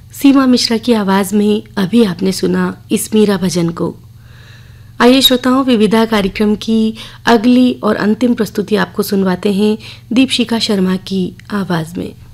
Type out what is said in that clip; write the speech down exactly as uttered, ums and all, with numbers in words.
सीमा मिश्रा की आवाज में अभी आपने सुना इस मीरा भजन को। आइए श्रोताओं, विविधा कार्यक्रम की अगली और अंतिम प्रस्तुति आपको सुनवाते हैं दीपशिखा शर्मा की आवाज में।